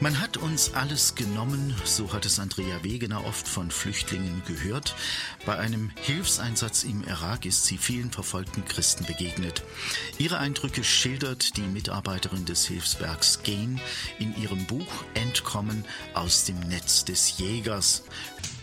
Man hat uns alles genommen, so hat es Andrea Wegener oft von Flüchtlingen gehört. Bei einem Hilfseinsatz im Irak ist sie vielen verfolgten Christen begegnet. Ihre Eindrücke schildert die Mitarbeiterin des Hilfswerks GAIN in ihrem Buch Entkommen aus dem Netz des Jägers.